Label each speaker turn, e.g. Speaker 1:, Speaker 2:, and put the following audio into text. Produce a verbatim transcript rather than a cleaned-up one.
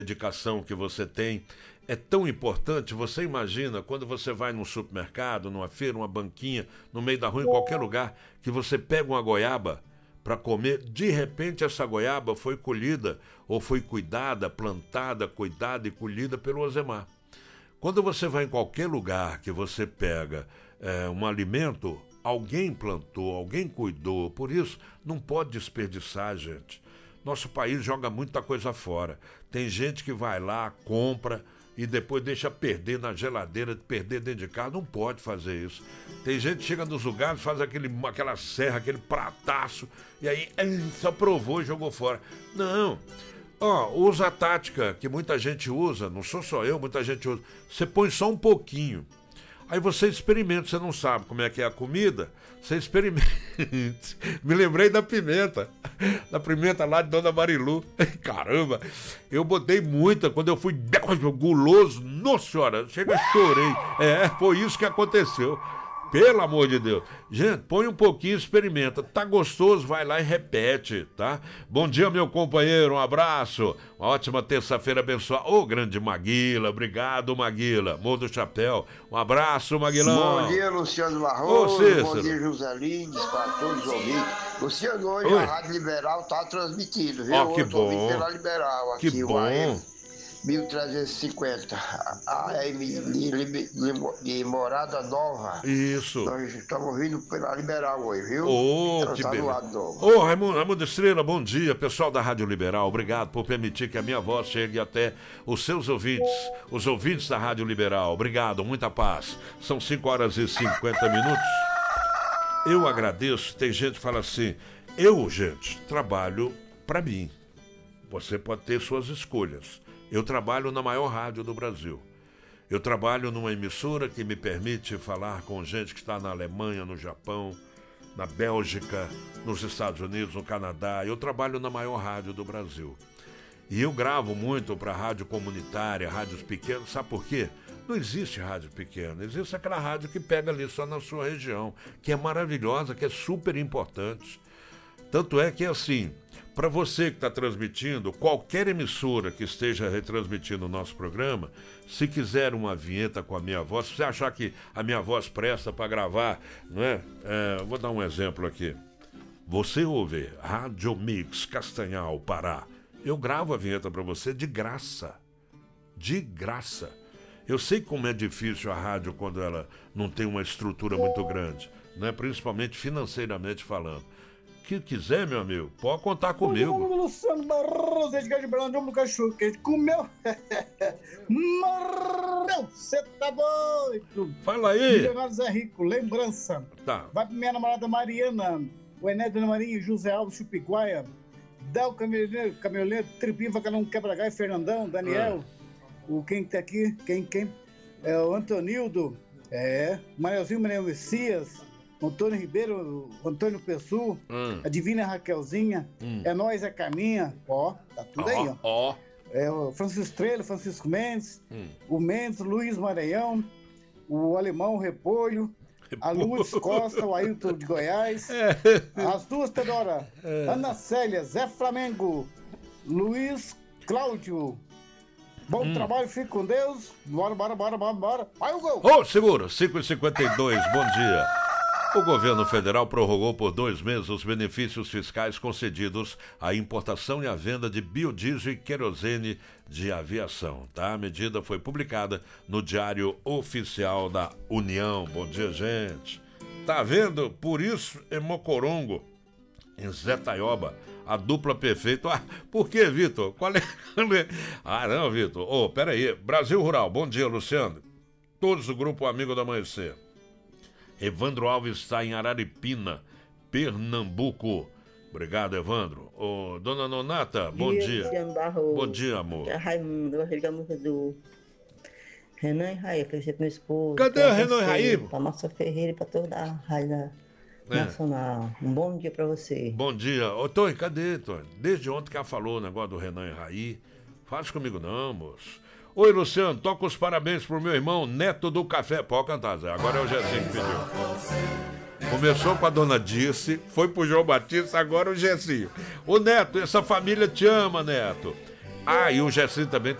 Speaker 1: dedicação que você tem é tão importante. Você imagina quando você vai num supermercado, numa feira, numa banquinha, no meio da rua, em qualquer lugar, que você pega uma goiaba para comer, de repente essa goiaba foi colhida, ou foi cuidada, plantada, cuidada e colhida pelo Osemar. Quando você vai em qualquer lugar que você pega é, um alimento, alguém plantou, alguém cuidou, por isso não pode desperdiçar, gente. Nosso país joga muita coisa fora. Tem gente que vai lá, compra e depois deixa perder na geladeira, perder dentro de casa. Não pode fazer isso. Tem gente que chega nos lugares, faz aquele, aquela serra, aquele prataço, e aí só provou e jogou fora. Não. Ó, usa a tática que muita gente usa, não sou só eu, muita gente usa. Você põe só um pouquinho. Aí você experimenta, você não sabe como é que é a comida, você experimenta. Me lembrei da pimenta, da pimenta lá de Dona Marilu. Caramba, eu botei muita, quando eu fui guloso, nossa senhora, chega, chorei. É, foi isso que aconteceu. Pelo amor de Deus. Gente, põe um pouquinho, experimenta. Tá gostoso, vai lá e repete, tá? Bom dia, meu companheiro, um abraço. Uma ótima terça-feira abençoada. Ô, grande Maguila, obrigado, Maguila. Morro do Chapéu. Um abraço, Maguilão.
Speaker 2: Bom dia, Luciano Barroso.
Speaker 1: Ô, Cícero.
Speaker 2: Bom dia, José Lindes, para todos os ouvintes. Luciano, hoje
Speaker 1: Oi.
Speaker 2: a Rádio Liberal tá transmitindo, viu?
Speaker 1: Ó, que
Speaker 2: Eu tô ouvindo
Speaker 1: bom.
Speaker 2: pela Liberal aqui,
Speaker 1: Que
Speaker 2: o
Speaker 1: bom.
Speaker 2: A M mil trezentos e cinquenta, A M de, de, de Morada Nova.
Speaker 1: Isso.
Speaker 2: Nós estamos ouvindo pela Liberal hoje, viu?
Speaker 1: Ô,
Speaker 2: Ela
Speaker 1: que
Speaker 2: tá do
Speaker 1: beleza.
Speaker 2: lado novo.
Speaker 1: Ô, Raimundo, Raimundo Estrela, bom dia. Pessoal da Rádio Liberal, obrigado por permitir que a minha voz chegue até os seus ouvintes, os ouvintes da Rádio Liberal. Obrigado, muita paz. São cinco horas e cinquenta minutos. Eu agradeço. Tem gente que fala assim, eu, gente, trabalho para mim. Você pode ter suas escolhas. Eu trabalho na maior rádio do Brasil. Eu trabalho numa emissora que me permite falar com gente que está na Alemanha, no Japão, na Bélgica, nos Estados Unidos, no Canadá. Eu trabalho na maior rádio do Brasil. E eu gravo muito para rádio comunitária, rádios pequenas. Sabe por quê? Não existe rádio pequena. Existe aquela rádio que pega ali só na sua região, que é maravilhosa, que é super importante. Tanto é que, assim, para você que está transmitindo, qualquer emissora que esteja retransmitindo o nosso programa, se quiser uma vinheta com a minha voz, se você achar que a minha voz presta para gravar, não é? é? Vou dar um exemplo aqui. Você ouve Rádio Mix Castanhal, Pará. Eu gravo a vinheta para você de graça. De graça. Eu sei como é difícil a rádio quando ela não tem uma estrutura muito grande, né? Principalmente financeiramente falando. Que quiser, meu amigo, pode contar comigo.
Speaker 3: Meu nome é Luciano Barroso, desde de Belândia, homem do cachorro quente. Comeu? Morreu! Você tá doido?
Speaker 1: Fala aí.
Speaker 3: Milionário Zé Rico, lembrança.
Speaker 1: Tá.
Speaker 3: Vai pra minha namorada Mariana, o Enéas Dona Maria, José Alves Chupiguaia, Dal Caminhoneiro, Caminhoneiro, Tripinho, Vacalão, Quebra-Gai, Fernandão, Daniel, ah. o quem que tá aqui? Quem, quem? É o Antonildo, é, Manelzinho, Manel Messias, Antônio Ribeiro, Antônio Pessu, hum. a Divina Raquelzinha, hum. é nós, é Carminha, ó, tá tudo oh, aí, ó.
Speaker 1: ó.
Speaker 3: É o Francisco Estrela, Francisco Mendes, hum. o Mendes, Luiz Maranhão, o Alemão Repolho, Repolho. a Luz Costa, o Ailton de Goiás, é. as duas Teodora, é. Ana Célia, Zé Flamengo, Luiz Cláudio. Bom hum. trabalho, fique com Deus. Bora, bora, bora, bora, bora. Vai o gol!
Speaker 1: Ô, oh, segura, cinco e cinquenta e dois, bom dia. O governo federal prorrogou por dois meses os benefícios fiscais concedidos à importação e à venda de biodiesel e querosene de aviação, tá? A medida foi publicada no Diário Oficial da União. Bom dia, gente. Tá vendo? Por isso, em Mocorongo, em Zé Taioba, a dupla perfeita. Ah, por que, Vitor? Qual é? Ah, não, Vitor. Ô, oh, peraí. Brasil Rural, bom dia, Luciano. Todos do Grupo Amigo do Amanhecer. Evandro Alves está em Araripina, Pernambuco. Obrigado, Evandro. Ô, dona Nonata, bom dia. dia. Bom dia, amor.
Speaker 4: É Raimundo, eu gosto da música do Renan e Raí, que eu sei com meu esposo.
Speaker 1: Cadê o Renan e Raí?
Speaker 4: Pra Márcia Ferreira e pra toda a Rádio é. Nacional. Um bom dia pra você.
Speaker 1: Bom dia. Ô, Tony, cadê, Tony? Desde ontem que ela falou o negócio do Renan e Raí. Faz comigo não, moço. Oi, Luciano, toca os parabéns pro meu irmão Neto do Café. Pode cantar, Zé. Agora é o Gessinho que pediu. Começou com a dona Dirce, foi pro João Batista, agora o Gessinho. Ô, Neto, essa família te ama, Neto. Ah, e o Gessi também